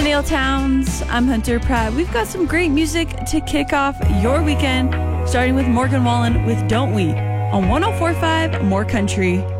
Nail Towns. I'm Hunter Pratt. We've got some great music to kick off your weekend, starting with Morgan Wallen with Don't We on 104.5 More Country.